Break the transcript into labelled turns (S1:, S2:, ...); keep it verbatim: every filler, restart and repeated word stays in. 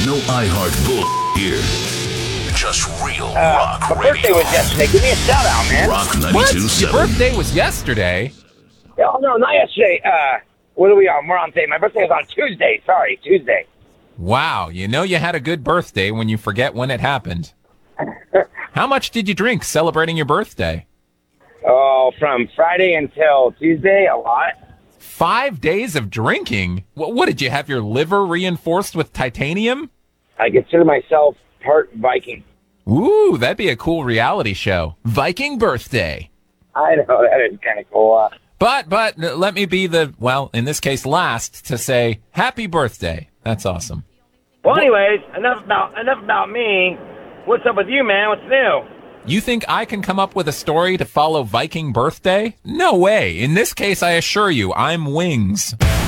S1: no iHeart bull here. Just real
S2: Uh,
S1: rock
S2: my birthday
S1: radio.
S2: was yesterday. Give me a shout out, man.
S1: Rock
S3: What?
S1: ninety-two
S3: Your
S1: seven.
S3: birthday was yesterday?
S2: Oh, no, not yesterday. Uh, what are we on? We're on today. My birthday was on Tuesday. Sorry, Tuesday.
S3: Wow, you know you had a good birthday when you forget when it happened. How much did you drink celebrating your birthday?
S2: Oh, from Friday until Tuesday, a lot.
S3: Five days of drinking? What, what did you have your liver reinforced with titanium?
S2: I consider myself part Viking.
S3: Ooh, that'd be a cool reality show. Viking birthday.
S2: I know, that is kind of cool. Uh,
S3: But, but, let me be the, well, in this case, last to say happy birthday. That's awesome.
S2: well, anyways, enough about enough about me. What's up with you, man? What's new?
S3: You think I can come up with a story to follow Viking birthday? No way. In this case, I assure you, I'm Wings.